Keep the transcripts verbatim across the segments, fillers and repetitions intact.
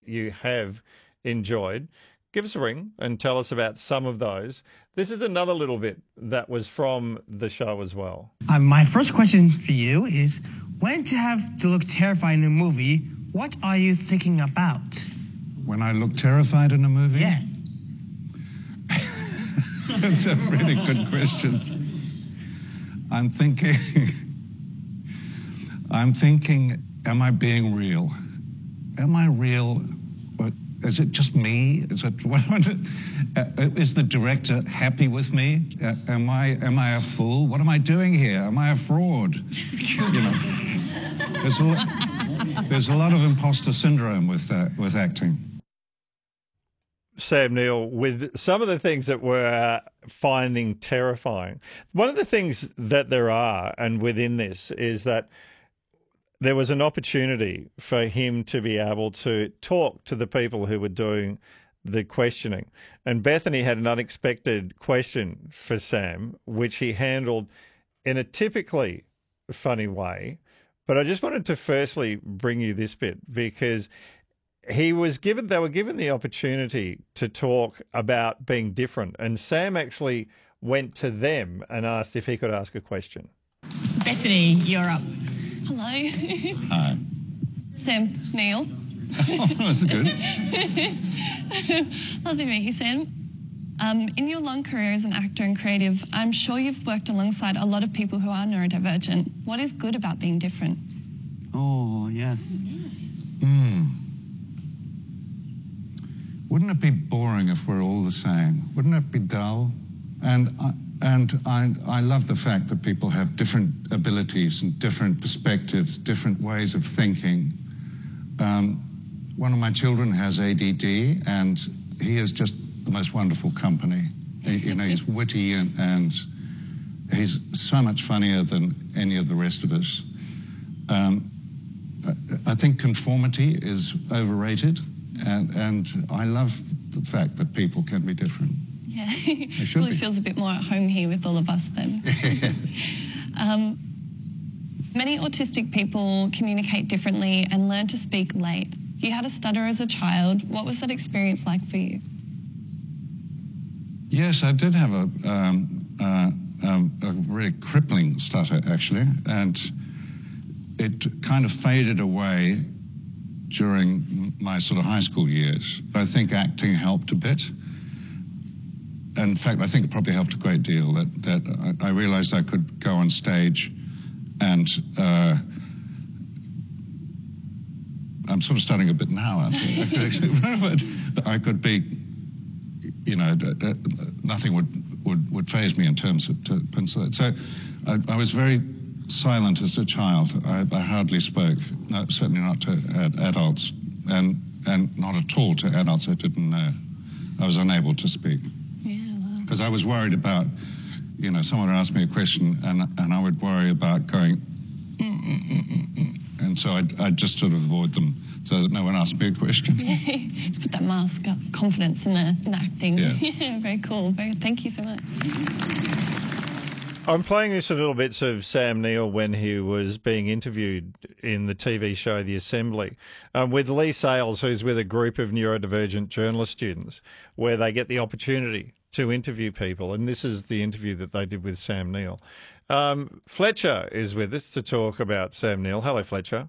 you have enjoyed. Give us a ring and tell us about some of those. This is another little bit that was from the show as well. Uh, my first question for you is, when to have to look terrified in a movie, what are you thinking about? When I look terrified in a movie? Yeah. That's a really good question. I'm thinking, I'm thinking, am I being real? Am I real? Or is it just me? Is it, what, what, uh, is the director happy with me? Uh, am I, am I a fool? What am I doing here? Am I a fraud? You know, there's a, lot, there's a lot of imposter syndrome with, uh, with acting. Sam Neill, with some of the things that we're finding terrifying. One of the things that there are, and within this, is that there was an opportunity for him to be able to talk to the people who were doing the questioning. And Bethany had an unexpected question for Sam, which he handled in a typically funny way. But I just wanted to firstly bring you this bit, because he was given, they were given the opportunity to talk about being different. And Sam actually went to them and asked if he could ask a question. Bethany, you're up. Hello. Hi. Sam Neill. Oh, that's good. Lovely to meet you, Sam. Um, in your long career as an actor and creative, I'm sure you've worked alongside a lot of people who are neurodivergent. What is good about being different? Oh, yes. Hmm. Wouldn't it be boring if we're all the same? Wouldn't it be dull? And I, and I, I love the fact that people have different abilities and different perspectives, different ways of thinking. Um, one of my children has A D D, and he is just the most wonderful company. He, you know, he's witty and, and he's so much funnier than any of the rest of us. Um, I, I think conformity is overrated. And, and I love the fact that people can be different. Yeah, it really feels a bit more at home here with all of us then. um, many autistic people communicate differently and learn to speak late. You had a stutter as a child. What was that experience like for you? Yes, I did have a, um, uh, um, a really crippling stutter, actually, and it kind of faded away during my sort of high school years. I think acting helped a bit. In fact, I think it probably helped a great deal that, that I, I realized I could go on stage and uh, I'm sort of starting a bit now, aren't I? But I could be, you know, nothing would, would, would faze me in terms of, to, so I, I was very silent as a child. I, I hardly spoke, no, certainly not to ad adults, and and not at all to adults I didn't know. I was unable to speak. Yeah, wow. Because I was worried about, you know, someone would ask me a question, and and I would worry about going, mm, mm, mm, mm, mm. And so I'd, I'd just sort of avoid them so that no one asked me a question. Yeah, just put that mask up, confidence in the, in the acting. Yeah. Yeah, very cool. Very, thank you so much. I'm playing you some little bits of Sam Neill when he was being interviewed in the T V show The Assembly um, with Lee Sales, who's with a group of neurodivergent journalist students, where they get the opportunity to interview people. And this is the interview that they did with Sam Neill. Um, Fletcher is with us to talk about Sam Neill. Hello, Fletcher.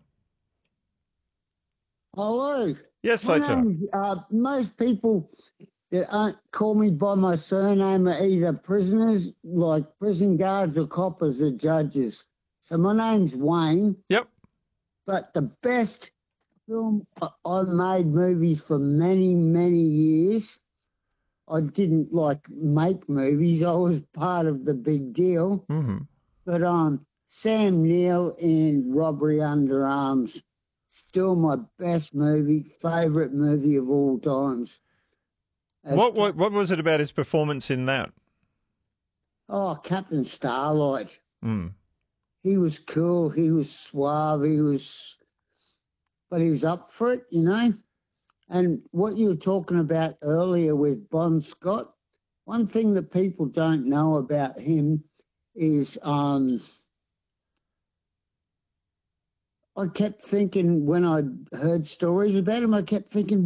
Hello. Yes, My Fletcher. name, uh, most people that aren't call me by my surname are either prisoners, like prison guards, or coppers, or judges. So my name's Wayne. Yep. But the best film, I- I've made movies for many, many years. I didn't like make movies. I was part of the big deal. Mm-hmm. But um, Sam Neill in Robbery Under Arms, still my best movie, favourite movie of all times. As What, what what was it about his performance in that? Oh, Captain Starlight. Mm. He was cool. He was suave. He was, but he was up for it, you know. And what you were talking about earlier with Bon Scott, one thing that people don't know about him is um, I kept thinking when I heard stories about him, I kept thinking,